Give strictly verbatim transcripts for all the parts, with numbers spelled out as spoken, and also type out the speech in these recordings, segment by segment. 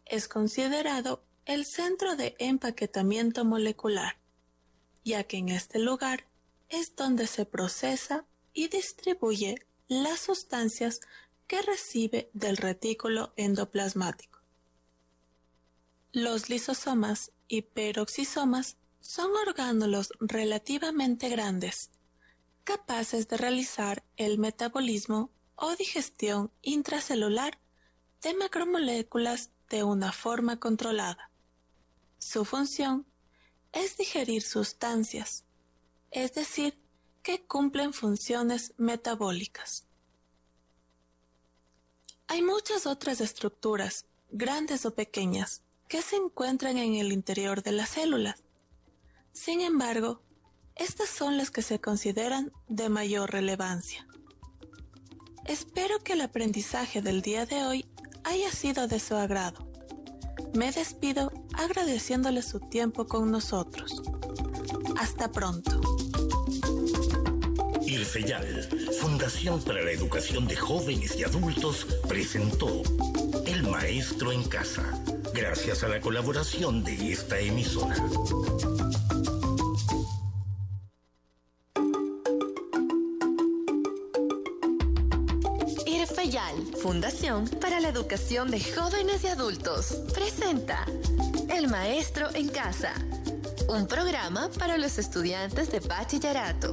es considerado el centro de empaquetamiento molecular, ya que en este lugar es donde se procesa y distribuye las sustancias que recibe del retículo endoplasmático. Los lisosomas y peroxisomas son orgánulos relativamente grandes, capaces de realizar el metabolismo o digestión intracelular de macromoléculas de una forma controlada. Su función es digerir sustancias, es decir, que cumplen funciones metabólicas. Hay muchas otras estructuras, grandes o pequeñas, que se encuentran en el interior de las células. Sin embargo, estas son las que se consideran de mayor relevancia. Espero que el aprendizaje del día de hoy haya sido de su agrado. Me despido agradeciéndole su tiempo con nosotros. Hasta pronto. IRFEYAL, Fundación para la Educación de Jóvenes y Adultos, presentó El Maestro en Casa, gracias a la colaboración de esta emisora. IRFEYAL, Fundación para la Educación de Jóvenes y Adultos, presenta El Maestro en Casa, un programa para los estudiantes de bachillerato.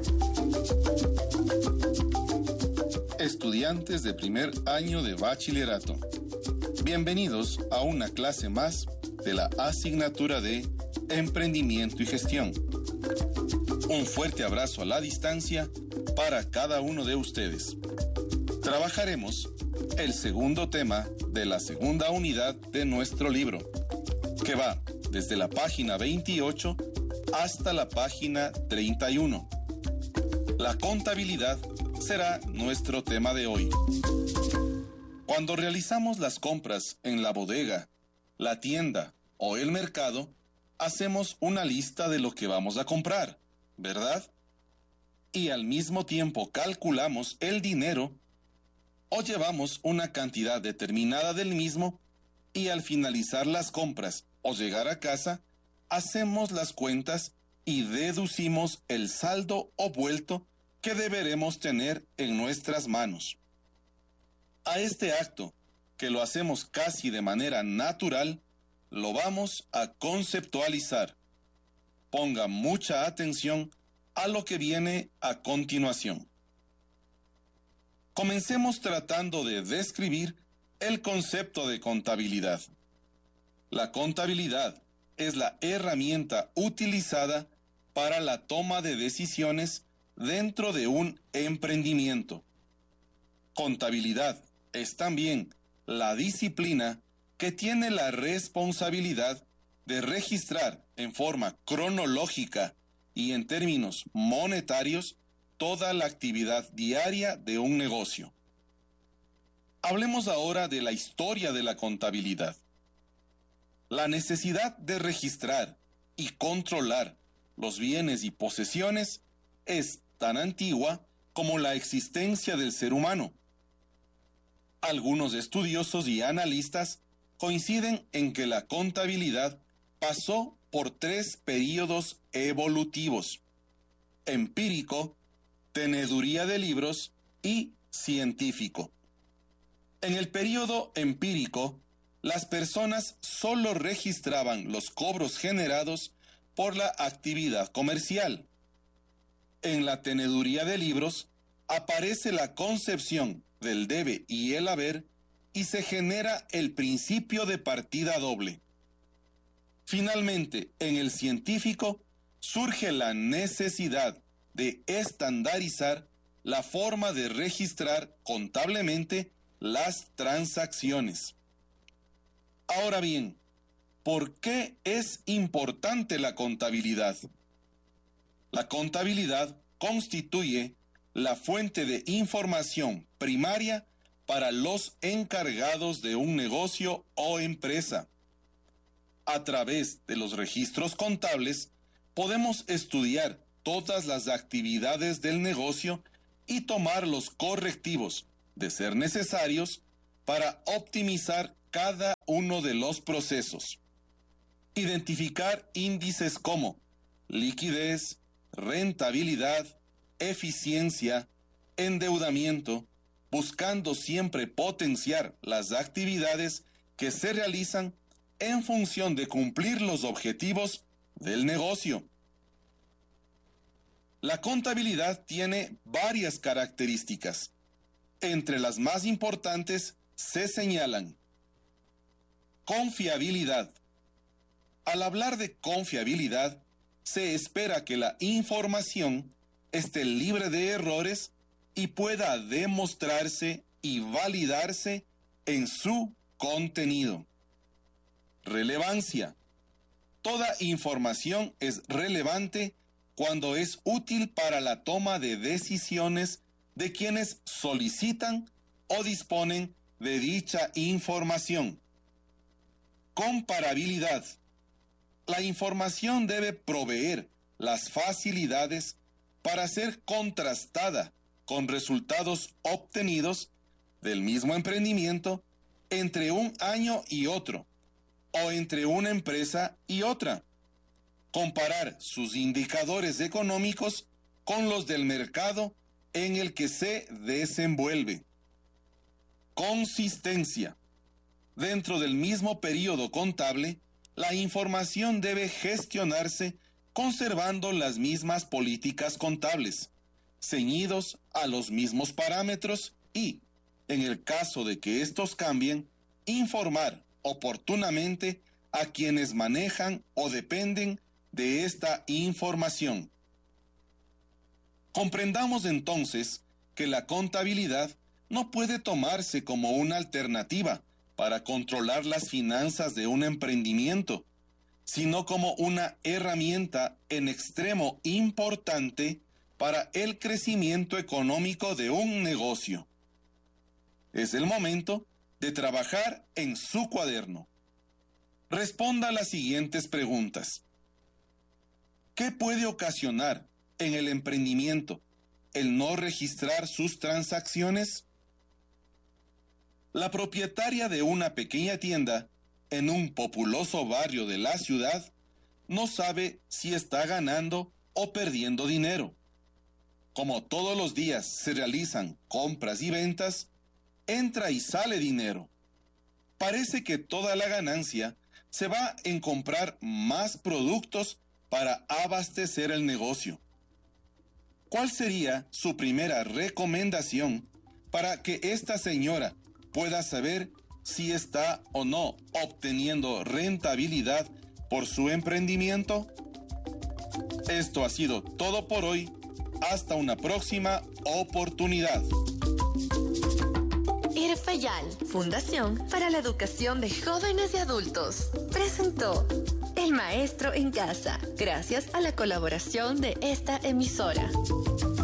Estudiantes de primer año de bachillerato, bienvenidos a una clase más de la asignatura de Emprendimiento y Gestión. Un fuerte abrazo a la distancia para cada uno de ustedes. Trabajaremos el segundo tema de la segunda unidad de nuestro libro, que va desde la página veintiocho hasta la página treinta y uno. La contabilidad será nuestro tema de hoy. Cuando realizamos las compras en la bodega, la tienda o el mercado, hacemos una lista de lo que vamos a comprar, ¿verdad? Y al mismo tiempo calculamos el dinero o llevamos una cantidad determinada del mismo y al finalizar las compras o llegar a casa, hacemos las cuentas y deducimos el saldo o vuelto que deberemos tener en nuestras manos. A este acto, que lo hacemos casi de manera natural, lo vamos a conceptualizar. Ponga mucha atención a lo que viene a continuación. Comencemos tratando de describir el concepto de contabilidad. La contabilidad es la herramienta utilizada para la toma de decisiones dentro de un emprendimiento. Contabilidad es también la disciplina que tiene la responsabilidad de registrar en forma cronológica y en términos monetarios toda la actividad diaria de un negocio. Hablemos ahora de la historia de la contabilidad. La necesidad de registrar y controlar los bienes y posesiones es tan antigua como la existencia del ser humano. Algunos estudiosos y analistas coinciden en que la contabilidad pasó por tres períodos evolutivos: empírico, teneduría de libros y científico. En el período empírico, las personas solo registraban los cobros generados por la actividad comercial. En la teneduría de libros aparece la concepción del debe y el haber y se genera el principio de partida doble. Finalmente, en el científico surge la necesidad de estandarizar la forma de registrar contablemente las transacciones. Ahora bien, ¿por qué es importante la contabilidad? La contabilidad constituye la fuente de información primaria para los encargados de un negocio o empresa. A través de los registros contables, podemos estudiar todas las actividades del negocio y tomar los correctivos, de ser necesarios, para optimizar cada uno de los procesos. Identificar índices como liquidez, rentabilidad, eficiencia, endeudamiento, buscando siempre potenciar las actividades que se realizan en función de cumplir los objetivos del negocio. La contabilidad tiene varias características. Entre las más importantes se señalan: confiabilidad. Al hablar de confiabilidad, se espera que la información esté libre de errores y pueda demostrarse y validarse en su contenido. Relevancia. Toda información es relevante cuando es útil para la toma de decisiones de quienes solicitan o disponen de dicha información. Comparabilidad. La información debe proveer las facilidades para ser contrastada con resultados obtenidos del mismo emprendimiento entre un año y otro, o entre una empresa y otra. Comparar sus indicadores económicos con los del mercado en el que se desenvuelve. Consistencia. Dentro del mismo periodo contable, la información debe gestionarse conservando las mismas políticas contables, ceñidos a los mismos parámetros y, en el caso de que estos cambien, informar oportunamente a quienes manejan o dependen de esta información. Comprendamos entonces que la contabilidad no puede tomarse como una alternativa para controlar las finanzas de un emprendimiento, sino como una herramienta en extremo importante para el crecimiento económico de un negocio. Es el momento de trabajar en su cuaderno. Responda a las siguientes preguntas. ¿Qué puede ocasionar en el emprendimiento el no registrar sus transacciones? La propietaria de una pequeña tienda en un populoso barrio de la ciudad no sabe si está ganando o perdiendo dinero. Como todos los días se realizan compras y ventas, entra y sale dinero. Parece que toda la ganancia se va en comprar más productos para abastecer el negocio. ¿Cuál sería su primera recomendación para que esta señora pueda saber si está o no obteniendo rentabilidad por su emprendimiento? Esto ha sido todo por hoy. Hasta una próxima oportunidad. IRFEYAL, Fundación para la Educación de Jóvenes y Adultos, presentó El Maestro en Casa, gracias a la colaboración de esta emisora.